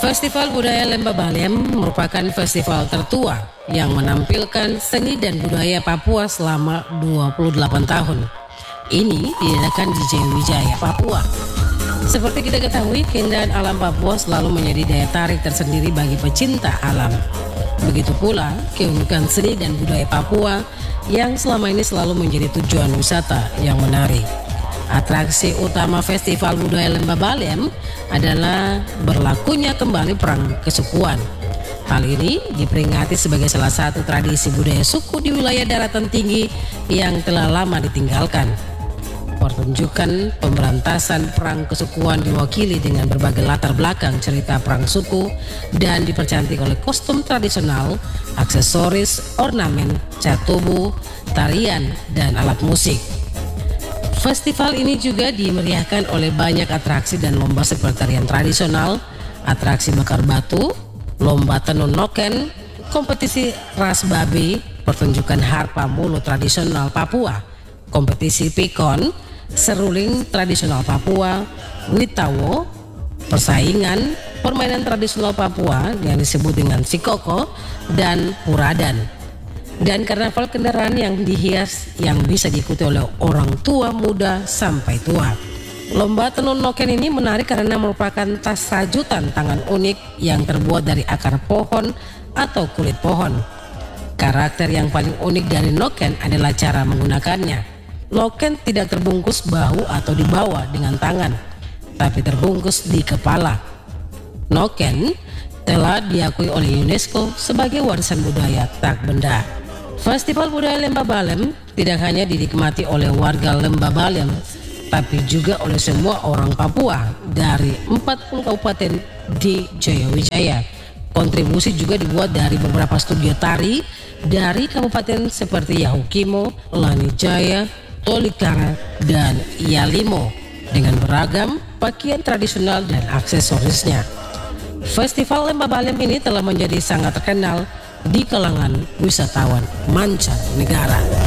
Festival Budaya Lembah Baliem merupakan festival tertua yang menampilkan seni dan budaya Papua selama 28 tahun. Ini diadakan di Jayawijaya, Papua. Seperti kita ketahui, keindahan alam Papua selalu menjadi daya tarik tersendiri bagi pecinta alam. Begitu pula keunikan seni dan budaya Papua yang selama ini selalu menjadi tujuan wisata yang menarik. Atraksi utama Festival Budaya Lembah Baliem adalah berlakunya kembali perang kesukuan. Hal ini diperingati sebagai salah satu tradisi budaya suku di wilayah daratan tinggi yang telah lama ditinggalkan. Pertunjukan pemberantasan perang kesukuan diwakili dengan berbagai latar belakang cerita perang suku dan dipercantik oleh kostum tradisional, aksesoris, ornamen, cat tubuh, tarian, dan alat musik. Festival ini juga dimeriahkan oleh banyak atraksi dan lomba seperti tarian tradisional, atraksi bakar batu, lomba tenun noken, kompetisi ras babi, pertunjukan harpa mulut tradisional Papua, kompetisi pikon, seruling tradisional Papua, witawo, persaingan, permainan tradisional Papua yang disebut dengan sikoko, dan puradan. Dan karnaval kendaraan yang dihias yang bisa diikuti oleh orang tua, muda, sampai tua. Lomba tenun noken ini menarik karena merupakan tas rajutan tangan unik yang terbuat dari akar pohon atau kulit pohon. Karakter yang paling unik dari noken adalah cara menggunakannya. Noken tidak terbungkus bahu atau di bawah dengan tangan, tapi terbungkus di kepala. Noken telah diakui oleh UNESCO sebagai warisan budaya tak benda. Festival Budaya Lembah Baliem tidak hanya dinikmati oleh warga Lembah Baliem, tapi juga oleh semua orang Papua dari 40 kabupaten di Jayawijaya. Kontribusi juga dibuat dari beberapa studio tari dari kabupaten seperti Yahukimo, Lanijaya, Tolikara, dan Yalimo dengan beragam pakaian tradisional dan aksesorisnya. Festival Lembah Baliem ini telah menjadi sangat terkenal di kalangan wisatawan mancanegara.